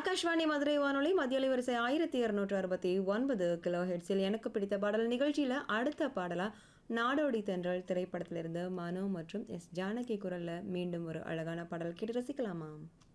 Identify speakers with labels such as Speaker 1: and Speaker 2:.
Speaker 1: ஆகாஷ்வாணி மதுரை வானொலி மத்திய அலைவரிசை 1269 கிலோ ஹெட்ஸில் எனக்கு பிடித்த பாடல் நிகழ்ச்சியில் அடுத்த பாடலா நாடோடி தென்றல் திரைப்படத்திலிருந்து மனோ மற்றும் எஸ் ஜானகி குரல்ல மீண்டும் ஒரு அழகான பாடல் கேட்டு ரசிக்கலாமா?